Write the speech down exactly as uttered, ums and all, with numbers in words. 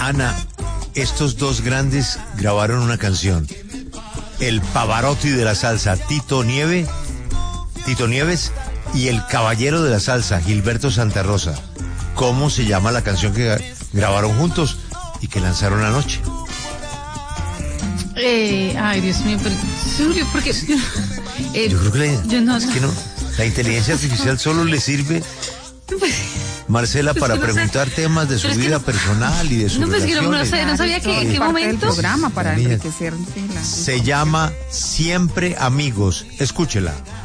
Ana, estos dos grandes grabaron una canción. El Pavarotti de la salsa, Tito Nieve, Tito Nieves, y el caballero de la salsa, Gilberto Santa Rosa. ¿Cómo se llama la canción que grabaron juntos y que lanzaron anoche? Eh, ay, Dios mío, pero, Julio, porque eh, yo creo que, le, yo no, es que no, la inteligencia artificial solo le sirve, Marcela, para preguntar temas de su pero es que vida no, personal y de sus no, pues, relaciones. no, no, sé, no sabía que, en qué momento. Programa para enriquecer. Se llama Siempre Amigos. Escúchela.